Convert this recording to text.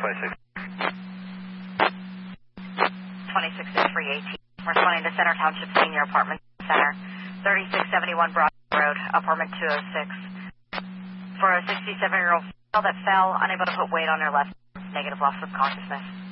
266318. Responding to Center Township Senior Apartment Center, 3671 Broad Road, apartment 206. For a 67-year-old female that fell, unable to put weight on her left, negative loss of consciousness.